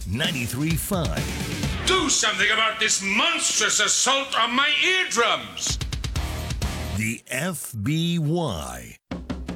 93.5. Do something about this monstrous assault on my eardrums! The FBY.